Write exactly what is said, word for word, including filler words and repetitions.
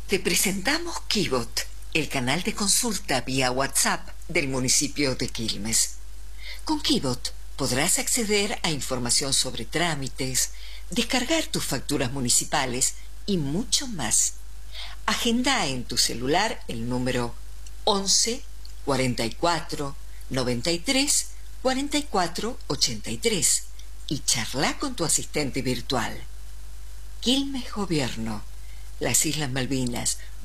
Te presentamos Kibot, el canal de consulta vía WhatsApp del municipio de Quilmes. Con Kibot podrás acceder a información sobre trámites, descargar tus facturas municipales y mucho más. Agenda en tu celular el número once, cuarenta y cuatro, noventa y tres, cuarenta y cuatro, ochenta y tres y charla con tu asistente virtual. Quilmes Gobierno, las Islas Malvinas,